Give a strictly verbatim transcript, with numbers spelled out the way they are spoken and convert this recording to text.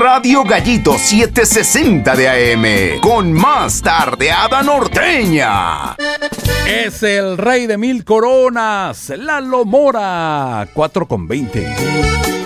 Radio Gallito setecientos sesenta de A M, con más tardeada norteña. Es el rey de mil coronas, Lalo Mora, cuatro con veinte.